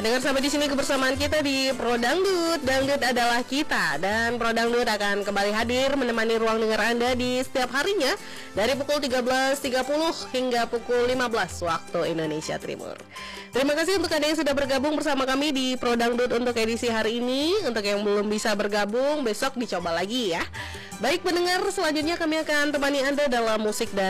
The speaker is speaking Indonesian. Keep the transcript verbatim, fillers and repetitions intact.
Pendengar, sampai di sini kebersamaan kita di Pro Dangdut. Dangdut adalah kita, dan Pro Dangdut akan kembali hadir menemani ruang dengar Anda di setiap harinya dari pukul tiga belas tiga puluh hingga pukul lima belas waktu Indonesia Timur. Terima kasih untuk Anda yang sudah bergabung bersama kami di Pro Dangdut untuk edisi hari ini. Untuk yang belum bisa bergabung, besok dicoba lagi ya. Baik pendengar, selanjutnya kami akan temani Anda dalam musik dan